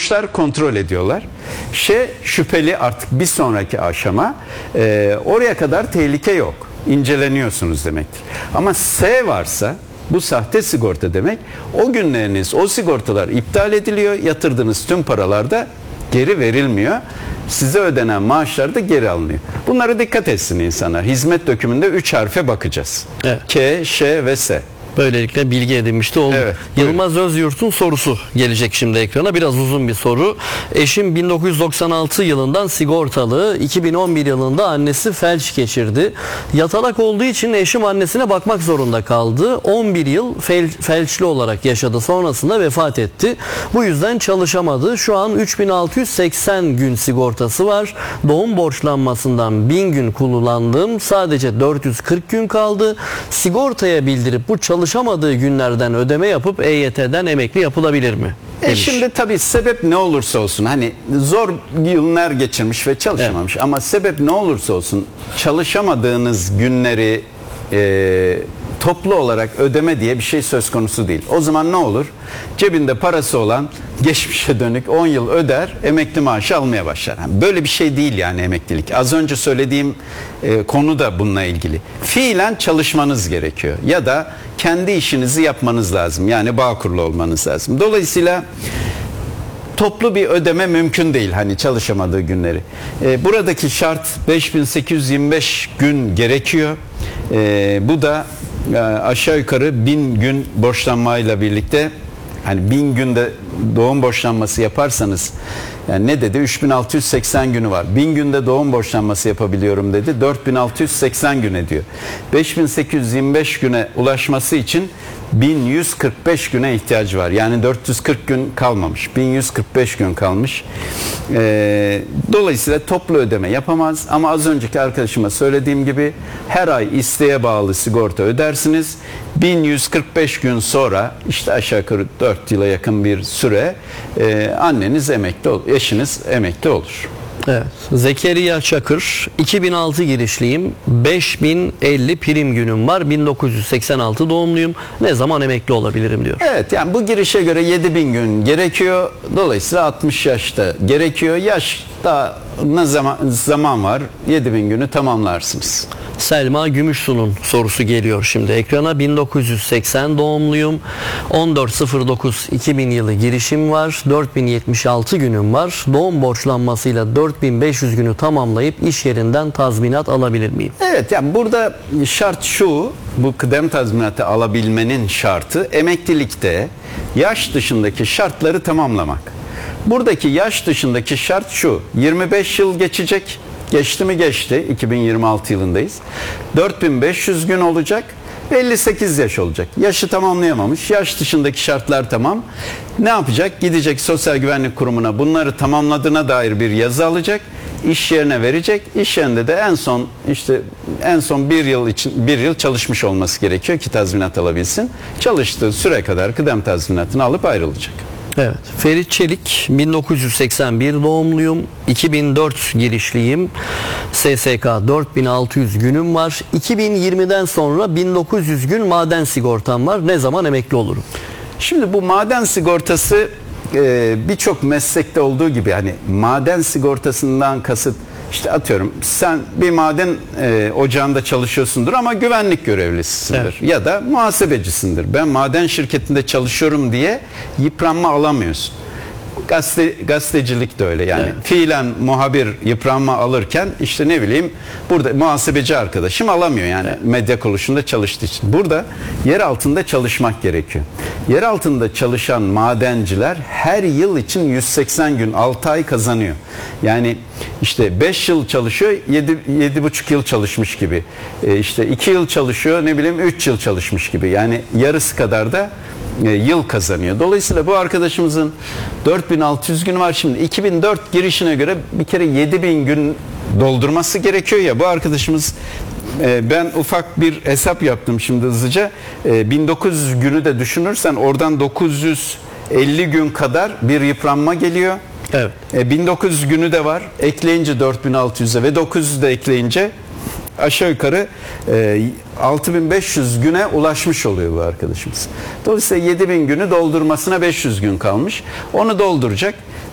kuruluşlar kontrol ediyorlar. Şüpheli, artık bir sonraki aşama, oraya kadar tehlike yok. İnceleniyorsunuz demektir. Ama S varsa bu sahte sigorta demek. O günleriniz, o sigortalar iptal ediliyor. Yatırdığınız tüm paralar da geri verilmiyor. Size ödenen maaşlar da geri alınıyor. Bunlara dikkat etsin insanlar. Hizmet dökümünde 3 harfe bakacağız. Evet. K, Ş ve S. Böylelikle bilgi edinmiş de olduk. Evet, Yılmaz Özyurt'un sorusu gelecek şimdi ekrana. Biraz uzun bir soru. Eşim 1996 yılından sigortalı. 2011 yılında annesi felç geçirdi. Yatalak olduğu için eşim annesine bakmak zorunda kaldı. 11 yıl felçli olarak yaşadı. Sonrasında vefat etti. Bu yüzden çalışamadı. Şu an 3680 gün sigortası var. Doğum borçlanmasından 1000 gün kullandım. Sadece 440 gün kaldı. Sigortaya bildirip bu çalışamadığı günlerden ödeme yapıp EYT'den emekli yapılabilir mi? Şimdi tabii sebep ne olursa olsun, hani zor yıllar geçirmiş ve çalışamamış, ama sebep ne olursa olsun çalışamadığınız günleri toplu olarak ödeme diye bir şey söz konusu değil. O zaman ne olur? Cebinde parası olan geçmişe dönük 10 yıl öder, emekli maaşı almaya başlar. Böyle bir şey değil yani emeklilik. Az önce söylediğim konu da bununla ilgili. Fiilen çalışmanız gerekiyor ya da kendi işinizi yapmanız lazım. Yani Bağkurlu olmanız lazım. Dolayısıyla toplu bir ödeme mümkün değil, hani çalışamadığı günleri. Buradaki şart 5825 gün gerekiyor. Bu da aşağı yukarı 1000 gün borçlanmayla birlikte, hani 1000 günde doğum borçlanması yaparsanız, yani ne dedi? 3680 günü var. 1000 günde doğum borçlanması yapabiliyorum dedi. 4680 gün ediyor. 5825 güne ulaşması için 1145 güne ihtiyacı var. Yani 440 gün kalmamış. 1145 gün kalmış. Dolayısıyla toplu ödeme yapamaz. Ama az önceki arkadaşıma söylediğim gibi her ay isteğe bağlı sigorta ödersiniz. 1145 gün sonra, işte aşağı yukarı 4 yıla yakın bir süre, anneniz emekli olur, eşiniz emekli olur. Evet. Zekeriya Çakır, 2006 girişliyim, 5050 prim günüm var, 1986 doğumluyum, ne zaman emekli olabilirim diyor. Evet, yani bu girişe göre 7000 gün gerekiyor. Dolayısıyla 60 yaşta gerekiyor. Yaş daha ne zaman var? 7000 günü tamamlarsınız. Selma Gümüşsu'nun sorusu geliyor şimdi ekrana. 1980 doğumluyum. 14.09.2000 yılı girişim var. 4076 günüm var. Doğum borçlanmasıyla 4500 günü tamamlayıp iş yerinden tazminat alabilir miyim? Evet, yani burada şart şu: bu kıdem tazminatı alabilmenin şartı emeklilikte yaş dışındaki şartları tamamlamak. Buradaki yaş dışındaki şart şu: 25 yıl geçecek. Geçti mi? Geçti. 2026 yılındayız. 4500 gün olacak. 58 yaş olacak. Yaşı tamamlayamamış. Yaş dışındaki şartlar tamam. Ne yapacak? Gidecek Sosyal Güvenlik Kurumu'na bunları tamamladığına dair bir yazı alacak. İş yerine verecek. İş yerinde de en son bir yıl çalışmış olması gerekiyor ki tazminat alabilsin. Çalıştığı süre kadar kıdem tazminatını alıp ayrılacak. Evet. Ferit Çelik, 1981 doğumluyum, 2004 girişliyim, SSK 4600 günüm var, 2020'den sonra 1900 gün maden sigortam var, ne zaman emekli olurum? Şimdi bu maden sigortası birçok meslekte olduğu gibi, hani maden sigortasından kasıt, İşte atıyorum, sen bir maden ocağında çalışıyorsundur ama güvenlik görevlisisindir. Evet. Ya da muhasebecisindir. Ben maden şirketinde çalışıyorum diye yıpranma alamıyorsun. Gazetecilik de öyle yani. Evet. Fiilen muhabir yıpranma alırken, işte ne bileyim, burada muhasebeci arkadaşım alamıyor yani, evet, medya kuruluşunda çalıştığı için. Burada yer altında çalışmak gerekiyor. Yer altında çalışan madenciler her yıl için 180 gün, 6 ay kazanıyor. Yani işte 5 yıl çalışıyor, 7,5 yıl çalışmış gibi. İşte 2 yıl çalışıyor, ne bileyim 3 yıl çalışmış gibi. Yani yarısı kadar da yıl kazanıyor. Dolayısıyla bu arkadaşımızın 4600 günü var. Şimdi 2004 girişine göre bir kere 7000 gün doldurması gerekiyor ya. Bu arkadaşımız, ben ufak bir hesap yaptım şimdi hızlıca. 1900 günü de düşünürsen oradan 950 gün kadar bir yıpranma geliyor. Evet. 1900 günü de var. Ekleyince 4600'e ve 900 de ekleyince aşağı yukarı 6500 güne ulaşmış oluyor bu arkadaşımız. Dolayısıyla 7000 günü doldurmasına 500 gün kalmış. Onu dolduracak.